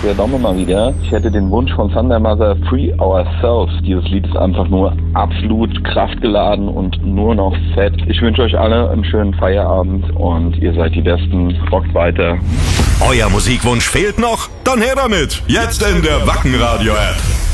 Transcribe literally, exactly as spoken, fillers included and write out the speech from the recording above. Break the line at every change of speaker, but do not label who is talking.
der Domme mal wieder. Ich hätte den Wunsch von Thunder Mother Free Ourselves. Dieses Lied ist einfach nur absolut kraftgeladen und nur noch fett. Ich wünsche euch alle einen schönen Feierabend und ihr seid die Besten. Rockt weiter.
Euer Musikwunsch fehlt noch? Dann her damit. Jetzt in der Wacken Radio App.